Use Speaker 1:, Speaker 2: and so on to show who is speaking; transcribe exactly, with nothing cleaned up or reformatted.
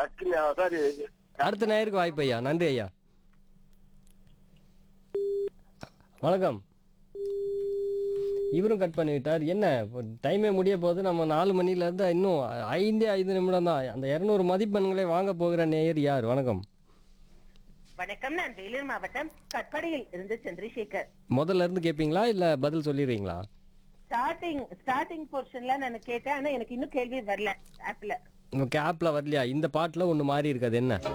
Speaker 1: டக்குனு சாரி.
Speaker 2: அடுத்த நேயருக்கு வாய்ப்பு ஐயா. நன்றி ஐயா. வணக்கம். இவரும் கட் பண்ணிவிட்டார். என்ன டைமே முடிய போது. நம்ம நாலு மணில இருந்து இன்னும் ஐந்தே ஐந்து நிமிடம் தான். அந்த இருநூறு மதிப்பெண்களை வாங்க போகிற நேயர் யார்? வணக்கம்.
Speaker 3: வணக்கம். நான் வேலூர் மாவட்டம் கட்பாடியில் இருந்து சந்திரசேகர்.
Speaker 2: முதல்ல இருந்து கேட்பீங்களா இல்ல பதில் சொல்லிடுறீங்களா?
Speaker 3: ஸ்டார்டிங் ஸ்டார்டிங் போர்ஷன்ல நான் கேட்டேன். ஆனா எனக்கு இன்னும் கேள்வி வரல ஆப்ல.
Speaker 2: ஓகே, ஆப்ல வரலையா? இந்த பாட்டுல ஒண்ணு மாறி இருக்காது என்ன?